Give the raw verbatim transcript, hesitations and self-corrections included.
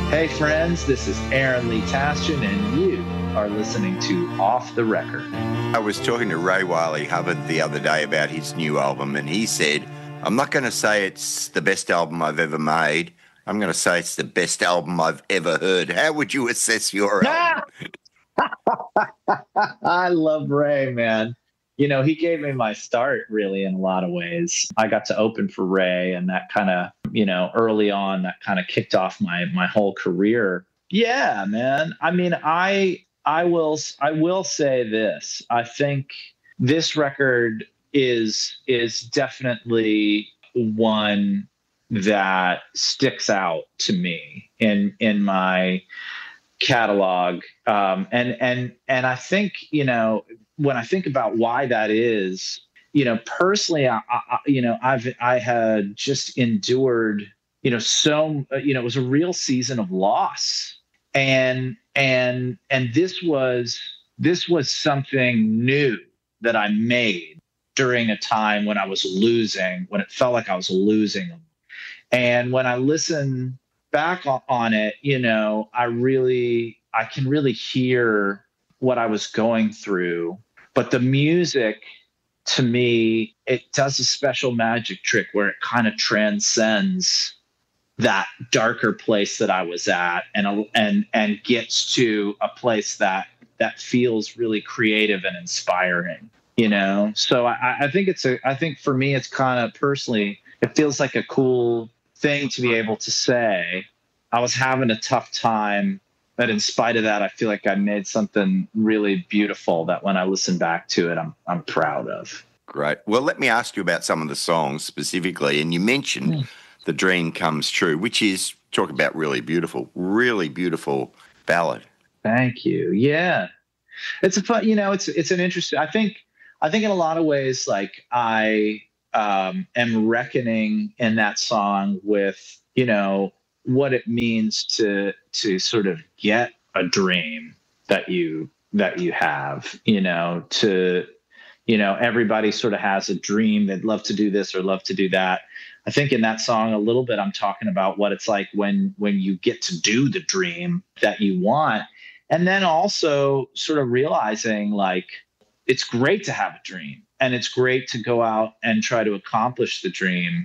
Hey friends, this is Aaron Lee Tashin, and you are listening to Off the Record. I was talking to Ray Wylie Hubbard the other day about his new album, and he said, I'm not going to say it's the best album I've ever made. I'm going to say it's the best album I've ever heard. How would you assess your album? I love Ray, man. You know, he gave me my start really in a lot of ways. I got to open for Ray, and that kind of, you know, early on, that kind of kicked off my my whole career. Yeah, man. I mean, I I will I will say this. I think this record is is definitely one that sticks out to me in in my catalog. Um, and and and I think, you know, when I think about why that is, you know, personally, I, I you know, I've I had just endured, you know, so you know, it was a real season of loss, and and and this was this was something new that I made during a time when I was losing, when it felt like I was losing them. And when I listen back on it, you know, I really I can really hear what I was going through. But the music, to me, it does a special magic trick where it kind of transcends that darker place that I was at, and and and gets to a place that that feels really creative and inspiring. You know, so I, I think it's a I think for me, it's kind of personally, it feels like a cool thing to be able to say. I was having a tough time, but in spite of that, I feel like I made something really beautiful that when I listen back to it, I'm I'm proud of. Great. Well, let me ask you about some of the songs specifically. And you mentioned mm. The Dream Comes True, which is, talk about really beautiful, really beautiful ballad. Thank you. Yeah. It's a fun, you know, it's it's an interesting, I think, I think in a lot of ways, like I um, am reckoning in that song with, you know, what it means to to sort of get a dream that you that you have, you know, to, you know, everybody sort of has a dream. They'd love to do this or love to do that. I think in that song a little bit I'm talking about what it's like when when you get to do the dream that you want. And then also sort of realizing like it's great to have a dream, and it's great to go out and try to accomplish the dream.